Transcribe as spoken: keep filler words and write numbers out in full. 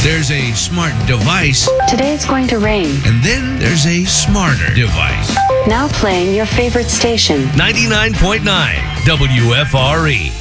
There's a smart device. Today it's going to rain. And then there's a smarter device. Now playing your favorite station. ninety-nine point nine W F R E.